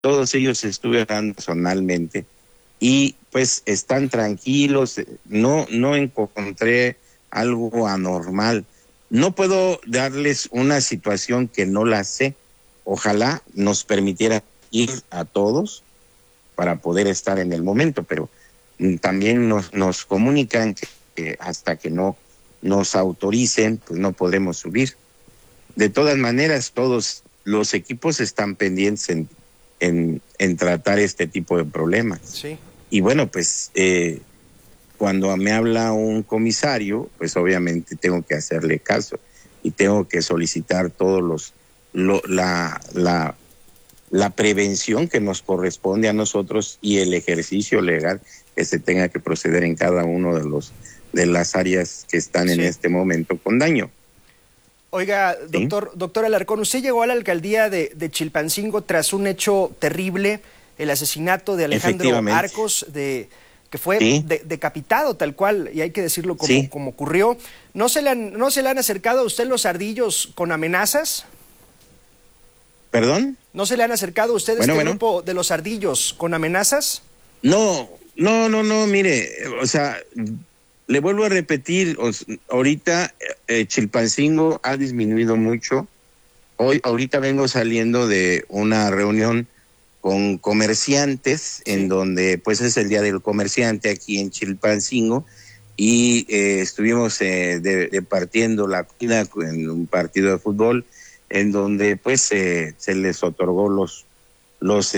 todos ellos estuve hablando personalmente y pues están tranquilos, no encontré algo anormal. No puedo darles una situación que no la sé. Ojalá nos permitiera ir a todos para poder estar en el momento, pero también nos comunican que hasta que no nos autoricen, pues no podremos subir. De todas maneras, todos los equipos están pendientes en tratar este tipo de problemas. Sí. Y bueno, pues cuando me habla un comisario, pues obviamente tengo que hacerle caso y tengo que solicitar todos la prevención que nos corresponde a nosotros y el ejercicio legal que se tenga que proceder en cada uno de las áreas que están en este momento con daño. Oiga, doctor Alarcón, usted llegó a la alcaldía de Chilpancingo tras un hecho terrible, el asesinato de Alejandro Arcos, que fue decapitado tal cual, y hay que decirlo como ocurrió. ¿No se le han acercado a usted los ardillos con amenazas? ¿Perdón? ¿No se le han acercado a usted grupo de los ardillos con amenazas? No, mire, o sea, le vuelvo a repetir, ahorita Chilpancingo ha disminuido mucho. Ahorita vengo saliendo de una reunión con comerciantes, en donde pues es el Día del Comerciante aquí en Chilpancingo, y estuvimos departiendo la comida en un partido de fútbol, en donde pues se les otorgó los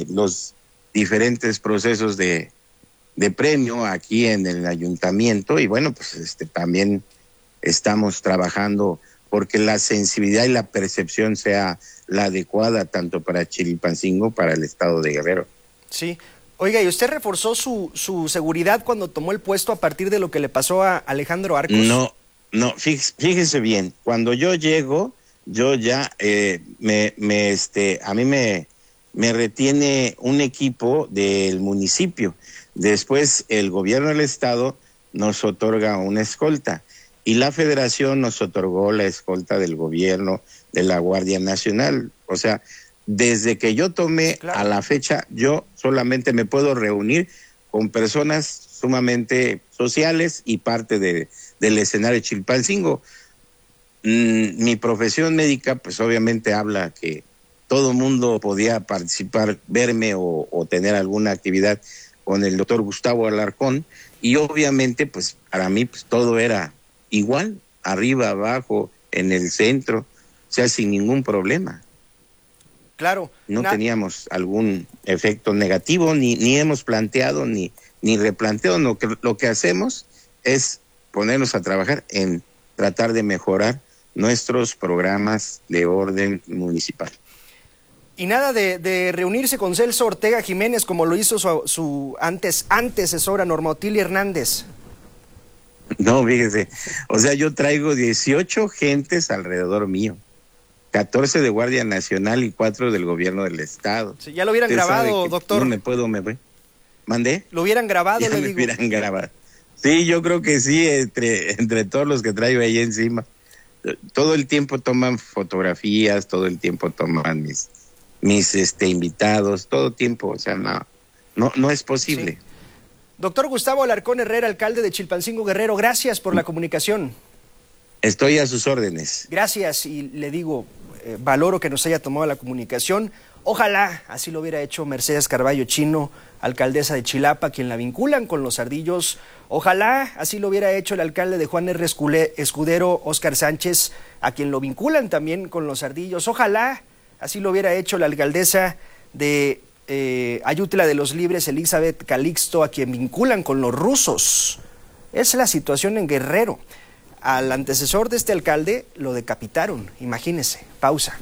diferentes procesos de premio aquí en el ayuntamiento, y bueno, pues también estamos trabajando porque la sensibilidad y la percepción sea la adecuada tanto para Chilpancingo, para el estado de Guerrero. Sí. Oiga, ¿y usted reforzó su seguridad cuando tomó el puesto a partir de lo que le pasó a Alejandro Arcos? No, fíjese bien, cuando yo llego, yo ya a mí me retiene un equipo del municipio. Después el gobierno del estado nos otorga una escolta y la federación nos otorgó la escolta del gobierno de la Guardia Nacional. O sea, desde que yo tomé a la fecha, yo solamente me puedo reunir con personas sumamente sociales y parte del escenario de Chilpancingo. Mi profesión médica, pues obviamente habla que todo mundo podía participar, verme o tener alguna actividad con el doctor Gustavo Alarcón, y obviamente pues para mí pues todo era igual, arriba, abajo, en el centro, o sea, sin ningún problema. Claro. No teníamos algún efecto negativo, ni hemos planteado, ni replanteado. Lo que hacemos es ponernos a trabajar en tratar de mejorar nuestros programas de orden municipal. Y nada de reunirse con Celso Ortega Jiménez como lo hizo su antecesora Norma Otilia Hernández. No, fíjese, o sea, yo traigo 18 gentes alrededor mío, 14 de Guardia Nacional y 4 del gobierno del estado. Sí, ya lo hubieran grabado, doctor. No me voy. ¿Mandé? Lo hubieran grabado, ya le me digo. hubieran grabado. Sí, yo creo que sí, entre todos los que traigo ahí encima. Todo el tiempo toman fotografías, todo el tiempo toman mis invitados, todo tiempo, o sea, no es posible. Sí. Doctor Gustavo Alarcón Herrera, alcalde de Chilpancingo, Guerrero, gracias por la comunicación. Estoy a sus órdenes. Gracias, y le digo, valoro que nos haya tomado la comunicación. Ojalá así lo hubiera hecho Mercedes Carballo Chino, alcaldesa de Chilapa, quien la vinculan con los ardillos. Ojalá así lo hubiera hecho el alcalde de Juan R. Escudero, Óscar Sánchez, a quien lo vinculan también con los ardillos. Ojalá así lo hubiera hecho la alcaldesa de Ayutla de los Libres, Elizabeth Calixto, a quien vinculan con los rusos. Es la situación en Guerrero. Al antecesor de este alcalde lo decapitaron, imagínese. Pausa.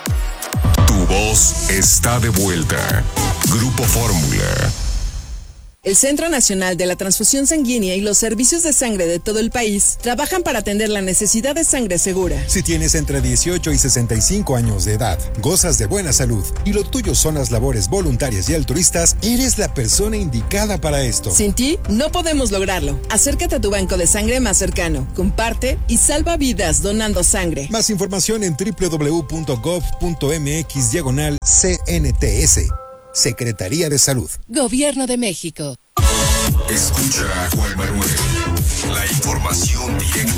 Tu voz está de vuelta. Grupo Fórmula. El Centro Nacional de la Transfusión Sanguínea y los servicios de sangre de todo el país trabajan para atender la necesidad de sangre segura. Si tienes entre 18 y 65 años de edad, gozas de buena salud y lo tuyo son las labores voluntarias y altruistas, eres la persona indicada para esto. Sin ti, no podemos lograrlo. Acércate a tu banco de sangre más cercano, comparte y salva vidas donando sangre. Más información en www.gov.mx/CNTS. Secretaría de Salud. Gobierno de México. Escucha a Juan Manuel. La información directa